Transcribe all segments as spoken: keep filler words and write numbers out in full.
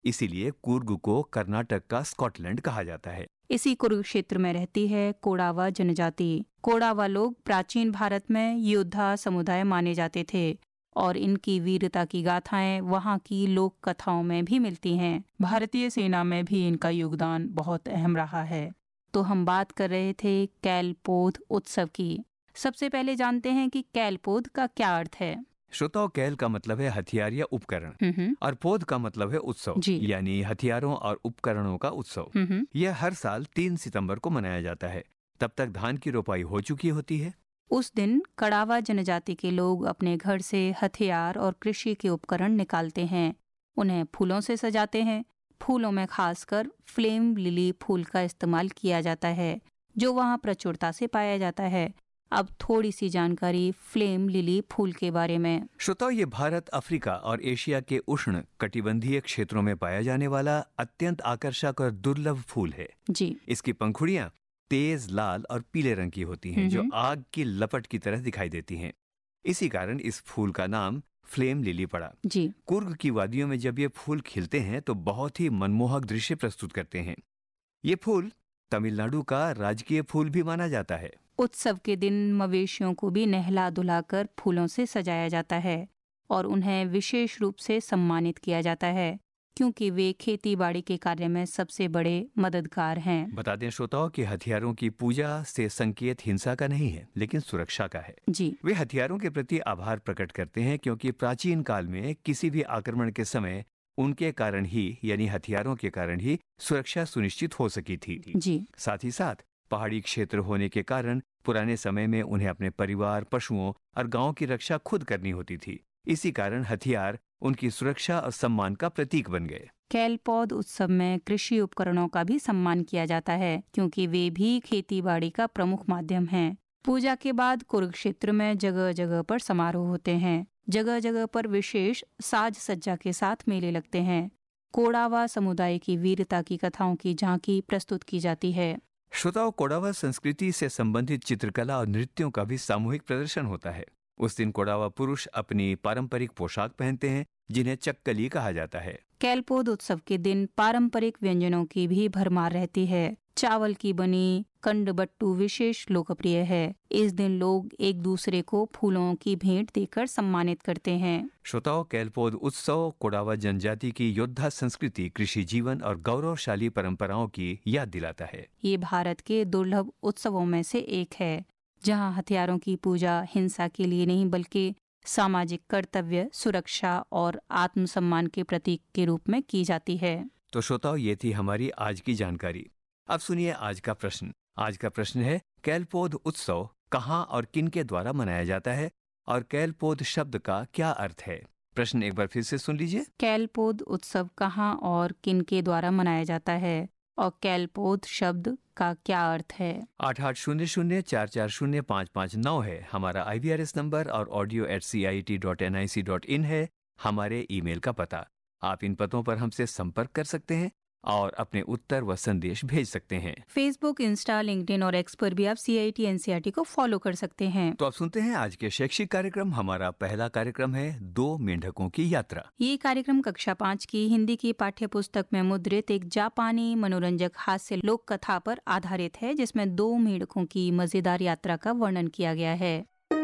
इसीलिए कुर्ग को कर्नाटक का स्कॉटलैंड कहा जाता है। इसी कुरुक्षेत्र में रहती है कोडावा जनजाति। कोडावा लोग प्राचीन भारत में योद्धा समुदाय माने जाते थे और इनकी वीरता की गाथाएं वहां की लोक कथाओं में भी मिलती हैं। भारतीय सेना में भी इनका योगदान बहुत अहम रहा है। तो हम बात कर रहे थे कैलपोध उत्सव की। सबसे पहले जानते हैं कि कैलपोध का क्या अर्थ है। श्रोताओं, कैल का मतलब है हथियार या उपकरण और पोध का मतलब है उत्सव, यानी हथियारों और उपकरणों का उत्सव। यह हर साल तीन सितंबर को मनाया जाता है। तब तक धान की रोपाई हो चुकी होती है। उस दिन कड़ावा जनजाति के लोग अपने घर से हथियार और कृषि के उपकरण निकालते हैं। उन्हें फूलों से सजाते हैं। फूलों में खासकर फ्लेम लिली फूल का इस्तेमाल किया जाता है, जो वहाँ प्रचुरता से पाया जाता है। अब थोड़ी सी जानकारी फ्लेम लिली फूल के बारे में। श्रोताओ, ये भारत, अफ्रीका और एशिया के उष्ण कटिबंधीय क्षेत्रों में पाया जाने वाला अत्यंत आकर्षक और दुर्लभ फूल है। जी। इसकी पंखुड़ियां तेज लाल और पीले रंग की होती हैं, जो आग की लपट की तरह दिखाई देती हैं। इसी कारण इस फूल का नाम फ्लेम लिली पड़ा। जी। कुर्ग की वादियों में जब ये फूल खिलते हैं तो बहुत ही मनमोहक दृश्य प्रस्तुत करते हैं। ये फूल तमिलनाडु का राजकीय फूल भी माना जाता है। उत्सव के दिन मवेशियों को भी नहला धुलाकर फूलों से सजाया जाता है और उन्हें विशेष रूप से सम्मानित किया जाता है, क्योंकि वे खेती बाड़ी के कार्य में सबसे बड़े मददगार हैं। बता दें श्रोताओं कि हथियारों की पूजा से संकेत हिंसा का नहीं है, लेकिन सुरक्षा का है। जी। वे हथियारों के प्रति आभार प्रकट करते हैं, क्योंकि प्राचीन काल में किसी भी आक्रमण के समय उनके कारण ही, यानी हथियारों के कारण ही सुरक्षा सुनिश्चित हो सकी थी। जी। साथ ही साथ पहाड़ी क्षेत्र होने के कारण पुराने समय में उन्हें अपने परिवार, पशुओं और गांव की रक्षा खुद करनी होती थी। इसी कारण हथियार उनकी सुरक्षा और सम्मान का प्रतीक बन गए। कैलपोध उत्सव में कृषि उपकरणों का भी सम्मान किया जाता है, क्योंकि वे भी खेती बाड़ी का प्रमुख माध्यम हैं। पूजा के बाद कुरुक्षेत्र में जगह जगह पर समारोह होते हैं। जगह जगह पर विशेष साज सज्जा के साथ मेले लगते हैं। कोडावा समुदाय की वीरता की कथाओं की झांकी प्रस्तुत की जाती है। श्रोताओं, कोडावा संस्कृति से संबंधित चित्रकला और नृत्यों का भी सामूहिक प्रदर्शन होता है। उस दिन कोडावा पुरुष अपनी पारंपरिक पोशाक पहनते हैं, जिन्हें चक्कली कहा जाता है। कैलपोध उत्सव के दिन पारंपरिक व्यंजनों की भी भरमार रहती है। चावल की बनी कंडबट्टू विशेष लोकप्रिय है। इस दिन लोग एक दूसरे को फूलों की भेंट देकर सम्मानित करते हैं। श्रोताओं, कैलपोध उत्सव कोडावा जनजाति की योद्धा संस्कृति, कृषि जीवन और गौरवशाली परंपराओं की याद दिलाता है। ये भारत के दुर्लभ उत्सवों में से एक है, जहाँ हथियारों की पूजा हिंसा के लिए नहीं, बल्कि सामाजिक कर्तव्य, सुरक्षा और आत्मसम्मान के प्रतीक के रूप में की जाती है। तो श्रोताओं, ये थी हमारी आज की जानकारी। अब सुनिए आज का प्रश्न। आज का प्रश्न है, कैलपोध उत्सव कहाँ और किन के द्वारा मनाया जाता है और कैलपोध शब्द का क्या अर्थ है? प्रश्न एक बार फिर से सुन लीजिए। कैलपोध उत्सव कहाँ और किन के द्वारा मनाया जाता है और कैलपोध शब्द का क्या अर्थ है? आठ आठ शून्य शून्य चार चार शून्य पाँच पाँच नौ है हमारा आई वी आर एस नंबर और audio eight C I T dot N I C dot in है हमारे ईमेल का पता। आप इन पतों पर हमसे संपर्क कर सकते हैं और अपने उत्तर व संदेश भेज सकते हैं। फेसबुक, इंस्टा, लिंक्डइन और एक्स पर भी आप सी I T N C R T को फॉलो कर सकते हैं। तो आप सुनते हैं आज के शैक्षिक कार्यक्रम। हमारा पहला कार्यक्रम है दो मेंढकों की यात्रा। ये कार्यक्रम कक्षा पाँच की हिंदी की पाठ्य पुस्तक में मुद्रित एक जापानी मनोरंजक हास्य लोक कथा पर आधारित है, जिसमें दो मेंढकों की मजेदार यात्रा का वर्णन किया गया है।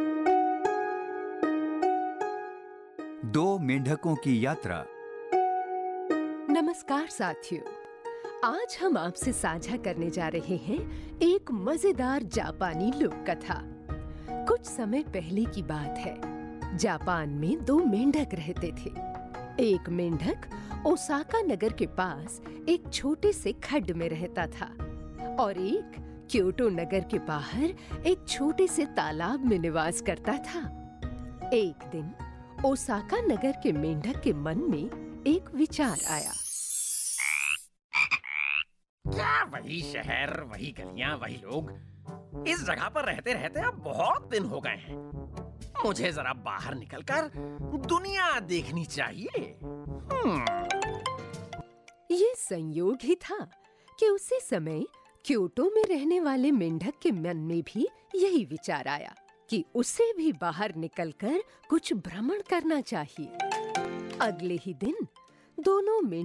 दो मेंढकों की यात्रा। नमस्कार साथियों, आज हम आपसे साझा करने जा रहे हैं एक मजेदार जापानी लोक कथा। कुछ समय पहले की बात है। जापान में दो मेंढक रहते थे। एक मेंढक ओसाका नगर के पास एक छोटे से खड्ड में रहता था और एक क्योटो नगर के बाहर एक छोटे से तालाब में निवास करता था। एक दिन ओसाका नगर के मेंढक के मन में एक विचार आया। क्या वही शहर, वही गलियां, वही लोग? इस जगह पर रहते रहते अब बहुत दिन हो गए हैं। मुझे जरा बाहर निकलकर दुनिया देखनी चाहिए। ये संयोग ही था कि उसी समय क्योटो में रहने वाले मेंढक के मन में भी यही विचार आया कि उसे भी बाहर निकलकर कुछ भ्रमण करना चाहिए। अगले ही दिन दोनों मेंढक